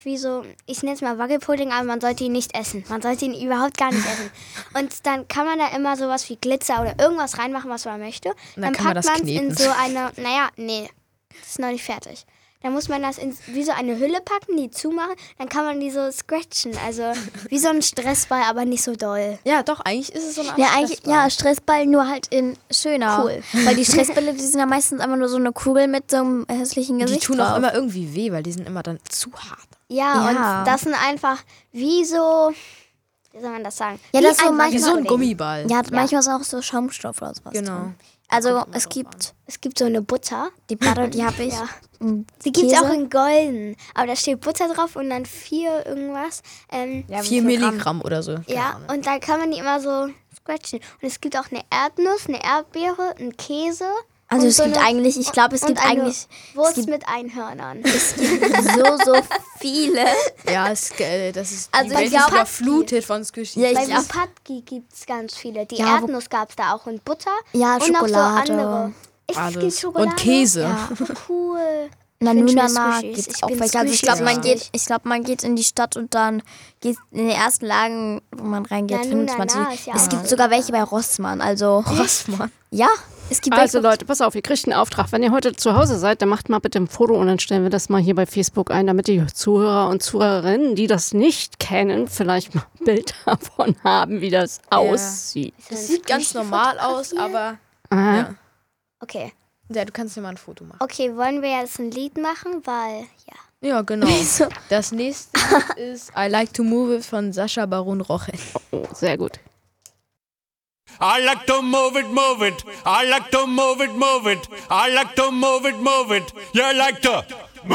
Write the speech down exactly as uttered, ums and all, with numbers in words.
wie so, ich nenne es mal Wackelpudding, aber man sollte ihn nicht essen. Man sollte ihn überhaupt gar nicht essen. Und dann kann man da immer sowas wie Glitzer oder irgendwas reinmachen, was man möchte. Und dann, dann kann man packt das man es kneten. in so eine, naja, nee, das ist noch nicht fertig. Dann muss man das in wie so eine Hülle packen, die zumachen, dann kann man die so scratchen. Also wie so ein Stressball, aber nicht so doll. Ja, doch, eigentlich ist es so eine Art Ja, eigentlich, Stressball. ja, Stressball nur halt in schöner. Cool. Weil die Stressbälle, die sind ja meistens einfach nur so eine Kugel mit so einem hässlichen Die Gesicht tun drauf. auch immer irgendwie weh, weil die sind immer dann zu hart. Ja, Ja. und das sind einfach wie so, wie soll man das sagen? Ja, wie das ist so ein manchmal- Wie so ein Wackelpudding. Gummiball. Ja, manchmal ist auch so Schaumstoff oder sowas Genau. drin. Also kommt immer es drauf gibt Es gibt so eine Butter. die Butter, die habe ich. Ja. Mm, Die gibt es Käse. auch in golden. Aber da steht Butter drauf und dann vier irgendwas. Ähm, Ja, wie Vier viel Gramm? Milligramm oder so. Keine ja, Ahnung. und da kann man die immer so scratchen. Und es gibt auch eine Erdnuss, eine Erdbeere, einen Käse. Also und es so gibt eine- eigentlich, ich glaube, es und gibt eine eigentlich Wurst gibt- mit Einhörnern. so, so viele. Ja, es, äh, das ist Also die ich Welt glaub- ist überflutet von Squishy. Ja, ich Bei glaub- Wupatki gibt es ganz viele. Die Ja, wo- Erdnuss gab es da auch und Butter. Ja, und Schokolade. noch so andere. Echt, es gibt Alles. Schokolade? Und Käse. Ja. Oh, cool. Na, Ich wünsch mir Nunana Squishies. gibt es Ich auch bin welche. Also ich glaube, man Squishy-süchtig. geht, ich glaube, man geht in die Stadt und dann geht in den ersten Lagen, wo man reingeht, Na, findet man Nunana sie. ist ja Es auch gibt so. sogar welche bei Rossmann. Also Was, Mann? ja, es gibt Also welche. Leute, pass auf, ihr kriegt einen Auftrag. Wenn ihr heute zu Hause seid, dann macht mal bitte ein Foto und dann stellen wir das mal hier bei Facebook ein, damit die Zuhörer und Zuhörerinnen, die das nicht kennen, vielleicht mal ein Bild davon haben, wie das aussieht. Das sieht ganz normal aus, aber Aha. ja. Okay. Ja, du kannst dir mal ein Foto machen. Okay, wollen wir jetzt ein Lied machen? Weil, ja. Ja, genau. Das nächste Lied ist I Like to Move It von Sacha Baron Roche. Oh, sehr gut. I like to move it, move it. I like to move it, move it. I like to move it, move it. You like to